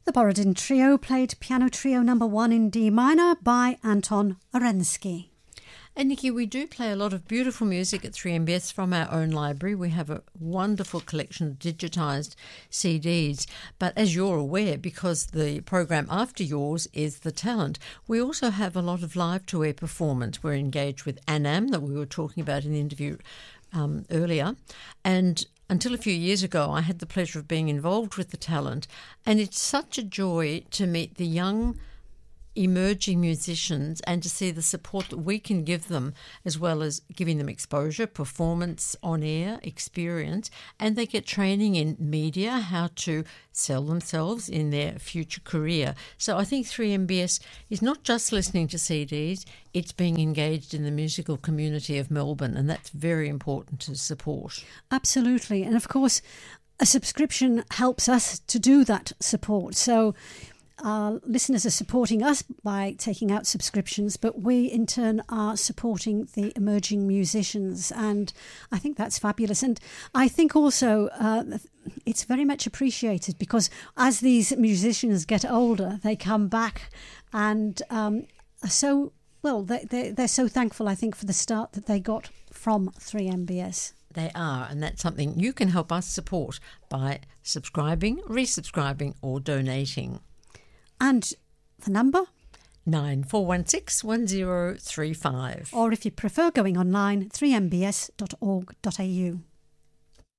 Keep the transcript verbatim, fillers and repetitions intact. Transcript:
The Borodin Trio played Piano Trio number one in D minor by Anton Orensky. And Nikki, we do play a lot of beautiful music at three M B S from our own library. We have a wonderful collection of digitised C Ds. But as you're aware, because the program after yours is The Talent, we also have a lot of live-to-air performance. We're engaged with ANAM that we were talking about in the interview um, earlier. And until a few years ago, I had the pleasure of being involved with The Talent. And it's such a joy to meet the young emerging musicians and to see the support that we can give them, as well as giving them exposure, performance, on-air experience, and they get training in media, how to sell themselves in their future career. So I think three M B S is not just listening to C Ds, it's being engaged in the musical community of Melbourne, and that's very important to support. Absolutely. And of course, a subscription helps us to do that support. So our listeners are supporting us by taking out subscriptions, but we in turn are supporting the emerging musicians, and I think that's fabulous. And I think also uh, it's very much appreciated because as these musicians get older, they come back and um, are so, well, they, they, they're so thankful, I think, for the start that they got from three M B S. They are, and that's something you can help us support by subscribing, resubscribing or donating. And the number? nine four one six, one zero three five. Or if you prefer going online, three m b s dot org dot a u.